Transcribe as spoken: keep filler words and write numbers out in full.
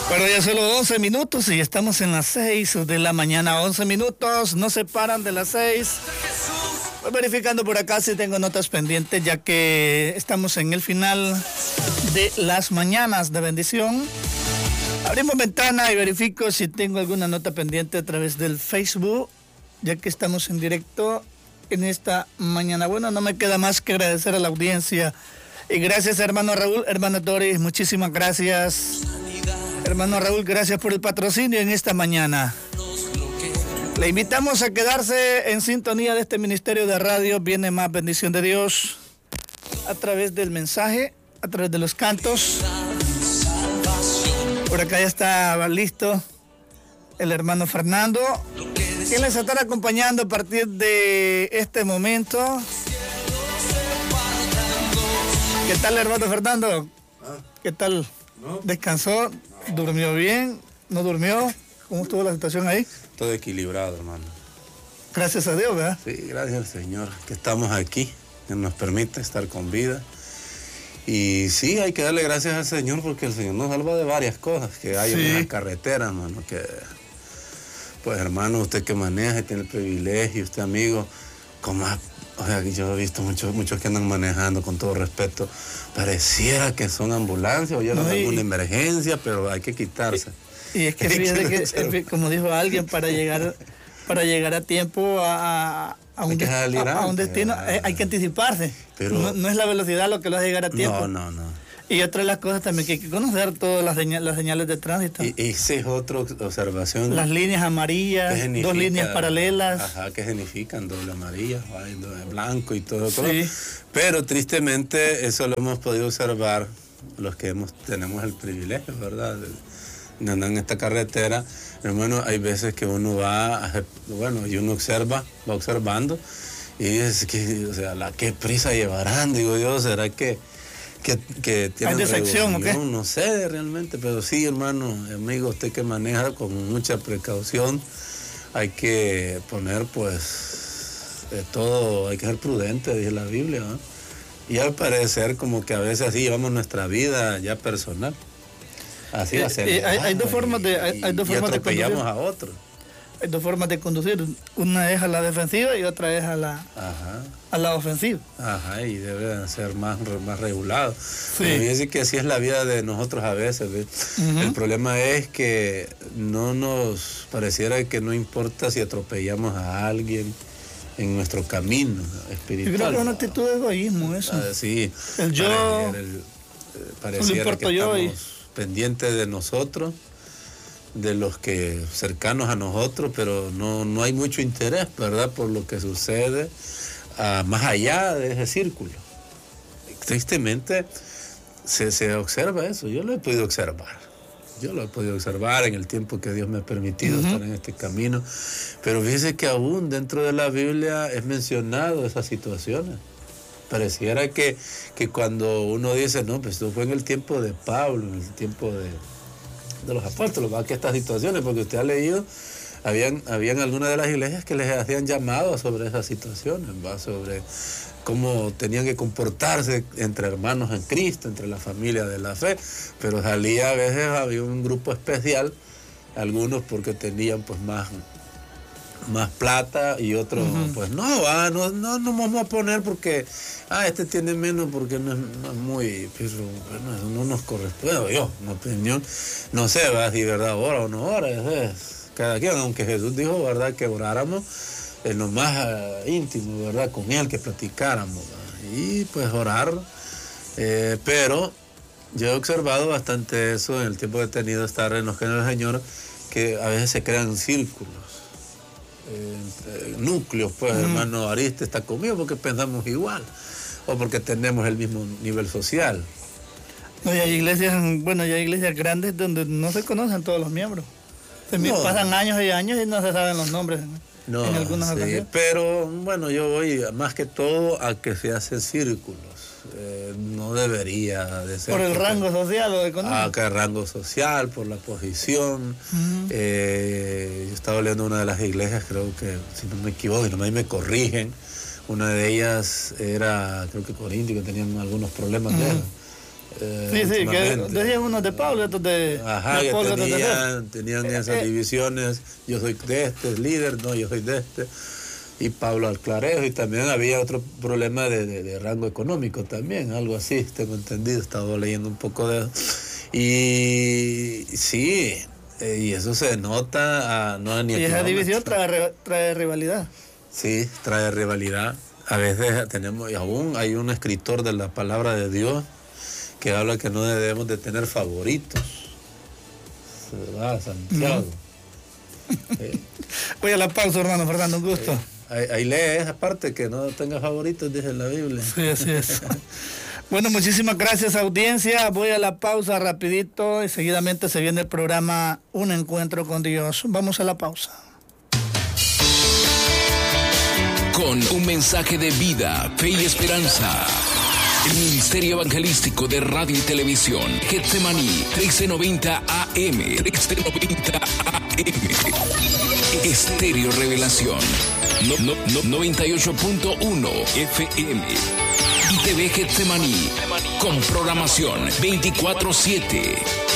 Bueno, ya solo once minutos y estamos en las seis de la mañana. once minutos, no se paran de las seis. Voy verificando por acá si tengo notas pendientes, ya que estamos en el final de las mañanas de bendición. Abrimos ventana y verifico si tengo alguna nota pendiente a través del Facebook, ya que estamos en directo en esta mañana. Bueno, no me queda más que agradecer a la audiencia. Y gracias, hermano Raúl, hermano Doris, muchísimas gracias. Hermano Raúl, gracias por el patrocinio en esta mañana. Le invitamos a quedarse en sintonía de este ministerio de radio. Viene más bendición de Dios a través del mensaje, a través de los cantos. Por acá ya está listo el hermano Fernando, quien les estará acompañando a partir de este momento. ¿Qué tal, hermano Fernando? ¿Qué tal? ¿Descansó? ¿Durmió bien? ¿No durmió? ¿Cómo estuvo la situación ahí? Todo equilibrado, hermano. Gracias a Dios, ¿verdad? Sí, gracias al Señor que estamos aquí, que nos permite estar con vida. Y sí, hay que darle gracias al Señor porque el Señor nos salva de varias cosas, que hay sí. en las carreteras, hermano, que... Pues, hermano, usted que maneja, tiene el privilegio, usted amigo, como... O sea, yo he visto muchos, muchos que andan manejando, con todo respeto, pareciera que son ambulancias o ya no hay alguna emergencia, pero hay que quitarse. Y, y es que fíjate que, como dijo alguien, para llegar, para llegar a tiempo a, a, un, des, a, a un destino ah, hay que anticiparse. Pero, no, no es la velocidad lo que lo hace llegar a tiempo. No, no, no. Y otra de las cosas también que hay que conocer todas las, señal, las señales de tránsito. Y esa es otra observación. Las líneas amarillas, dos líneas paralelas. Ajá, que significan doble amarilla, doble blanco y todo. todo. Sí. Pero tristemente eso lo hemos podido observar los que hemos, tenemos el privilegio, ¿verdad? De andar en esta carretera. Hermano, hay veces que uno va, a, bueno, y uno observa, va observando, y es que, o sea, la qué prisa llevarán, digo yo, ¿será que... Que, que ¿Hay decepción o qué? No sé realmente, pero sí, hermano, amigo, usted que maneja con mucha precaución, hay que poner, pues, de todo, hay que ser prudente, dice la Biblia, ¿no? Y al parecer, como que a veces así llevamos nuestra vida ya personal. Así va a ser. Eh, hay, hay dos formas de, hay, hay dos y formas de atropellamos a otro. Hay dos formas de conducir, una es a la defensiva y otra es a la, Ajá. a la ofensiva. Ajá, y deben ser más, más regulados. Sí. Y decir que así es la vida de nosotros a veces. Uh-huh. El problema es que no nos pareciera que no importa si atropellamos a alguien en nuestro camino espiritual. Yo creo que es una actitud de egoísmo eso. Ah, sí. El yo, pareciera, el, pareciera que yo estamos y... pendientes de nosotros, de los que cercanos a nosotros, pero no, no hay mucho interés, ¿verdad?, por lo que sucede uh, más allá de ese círculo. Tristemente se, se observa eso, yo lo he podido observar, yo lo he podido observar en el tiempo que Dios me ha permitido uh-huh. estar en este camino, pero fíjese que aún dentro de la Biblia es mencionado esas situaciones. Pareciera que, que cuando uno dice, no, pues esto fue en el tiempo de Pablo, en el tiempo de... de los apóstoles, más que estas situaciones, porque usted ha leído, habían, habían algunas de las iglesias que les hacían llamados sobre esas situaciones, ¿va? Sobre cómo tenían que comportarse entre hermanos en Cristo, entre la familia de la fe, pero salía a veces, había un grupo especial, algunos porque tenían pues más, más plata y otros uh-huh. pues no, ah, no, no, no vamos a poner porque, ah, este tiene menos porque no es, no es muy, pero bueno, no nos corresponde, yo, mi opinión, no sé, ¿verdad? Si verdad ora o no ora, es, es cada quien, aunque Jesús dijo, ¿verdad?, que oráramos en lo más uh, íntimo, ¿verdad?, con él, que platicáramos, ¿verdad? Y pues orar, eh, pero yo he observado bastante eso en el tiempo que he tenido estar en los caminos del Señor, que a veces se crean círculos. Eh, núcleos, pues, uh-huh. hermano Ariste está conmigo porque pensamos igual o porque tenemos el mismo nivel social. No, y hay iglesias, bueno, hay iglesias grandes donde no se conocen todos los miembros. Se no. Pasan años y años y no se saben los nombres no, en algunas sí, ocasiones. Pero bueno, yo voy más que todo a que se hacen círculos. Eh, no debería de ser. ¿Por el rango social o económico? Ah, que el rango social, por la posición. Uh-huh. Eh, yo estaba leyendo una de las iglesias, creo que, si no me equivoco, y no me corrigen, una de ellas era, creo que Corintio, que tenían algunos problemas uh-huh. de Eh, sí, sí, que decían unos de Pablo, estos de... Ajá, de que Pablo, tenían, tenían eh, esas eh, divisiones, yo soy de este, líder, no, yo soy de este, y Pablo al clarejo, y también había otro problema de, de, de rango económico también, algo así, tengo entendido, he estado leyendo un poco de eso, y sí, eh, y eso se nota, a, no a ni y esa división trae, trae rivalidad. Sí, trae rivalidad. A veces tenemos, y aún hay un escritor de la palabra de Dios que habla que no debemos de tener favoritos. ¿Verdad, Santiago? Uh-huh. eh. Voy a la pausa, hermano Fernando, un gusto. Eh, ahí, ahí lee esa parte, que no tenga favoritos, dice la Biblia. Sí, así es. Bueno, muchísimas gracias, audiencia. Voy a la pausa rapidito y seguidamente se viene el programa Un Encuentro con Dios. Vamos a la pausa. Con un mensaje de vida, fe y esperanza. El Ministerio Evangelístico de Radio y Televisión, Getsemaní, trece noventa A M, trece noventa A M. Estéreo Revelación, no, no, no, noventa y ocho punto uno F M. Y T V Getsemaní, con programación veinticuatro siete.